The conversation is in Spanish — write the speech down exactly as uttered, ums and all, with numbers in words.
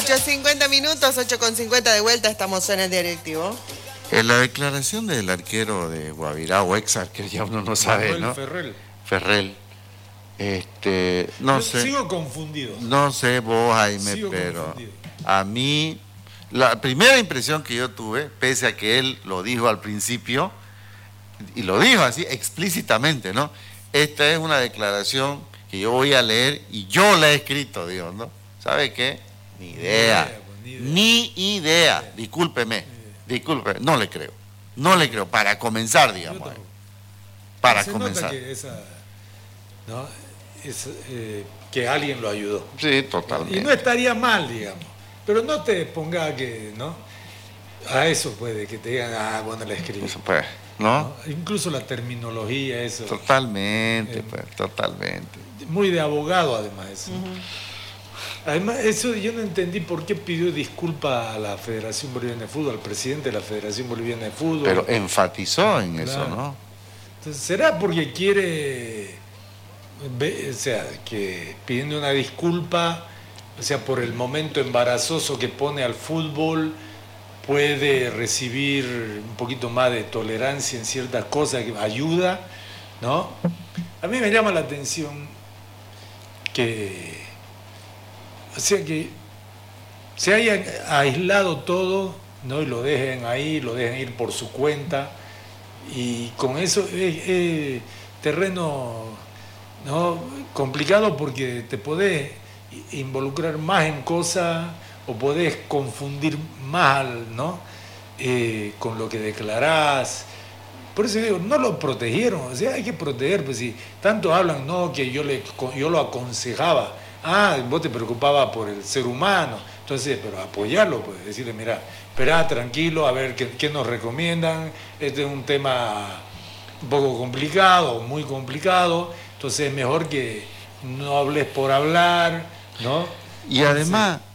ocho cincuenta minutos, ocho con cincuenta de vuelta, estamos en el directivo. En la declaración del arquero de Guavirá, o ex arquero, ya uno no sabe, Manuel ¿no? Ferrell. Ferrell. Este, no Yo sé. sigo confundido. No sé vos, Jaime, Sigo pero confundido. a mí, la primera impresión que yo tuve, pese a que él lo dijo al principio, y lo dijo así explícitamente, ¿no? Esta es una declaración que yo voy a leer y yo la he escrito, digo, ¿no? ¿Sabe qué? Ni idea. Ni idea. Ni idea. Discúlpeme. Discúlpeme. No le creo. No le creo. Para comenzar, digamos. Para Se comenzar. Nota que, esa, ¿no? es, eh, que alguien lo ayudó. Sí, totalmente. Y no estaría mal, digamos. Pero no te ponga que, ¿no? A eso puede, que te digan, ah, bueno, la escribí. Eso pues, ¿no? ¿no? Incluso la terminología, eso. Totalmente, eh, pues, totalmente. Muy de abogado, además, eso. Uh-huh. Además, eso yo no entendí por qué pidió disculpa a la Federación Boliviana de Fútbol, al presidente de la Federación Boliviana de Fútbol. Pero enfatizó en claro. eso, ¿no? Entonces, ¿será porque quiere, o sea, que pidiendo una disculpa, o sea, por el momento embarazoso que pone al fútbol, puede recibir un poquito más de tolerancia en ciertas cosas que ayuda, ¿no? A mí me llama la atención que, o sea, que se haya aislado todo, ¿no? Y lo dejen ahí, lo dejen ir por su cuenta, y con eso es, es terreno, ¿no? complicado, porque te podés involucrar más en cosas o podés confundir mal, ¿no? Eh, con lo que declarás. Por eso digo, no lo protegieron, o sea, hay que proteger, pues si tanto hablan, no, que yo, le, yo lo aconsejaba, ah, vos te preocupabas por el ser humano, entonces, pero apoyarlo, pues decirle, mira, esperá, tranquilo, a ver qué, qué nos recomiendan, este es un tema un poco complicado, muy complicado, entonces es mejor que no hables por hablar, ¿no? Y además...